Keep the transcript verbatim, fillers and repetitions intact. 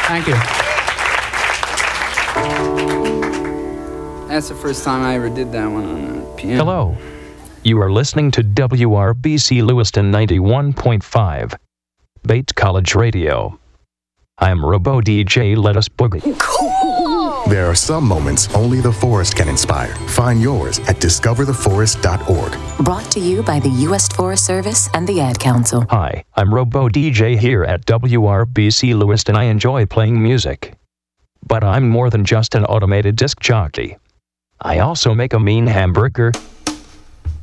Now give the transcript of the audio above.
Thank you. That's the first time I ever did that one on the piano. Hello. You are listening to W R B C Lewiston ninety-one point five, Bates College Radio. I'm Robo D J, let us boogie. Cool! There are some moments only the forest can inspire. Find yours at discover the forest dot org. Brought to you by the U S Forest Service and the Ad Council. Hi, I'm Robo D J here at W R B C Lewiston. I enjoy playing music. But I'm more than just an automated disc jockey. I also make a mean hamburger,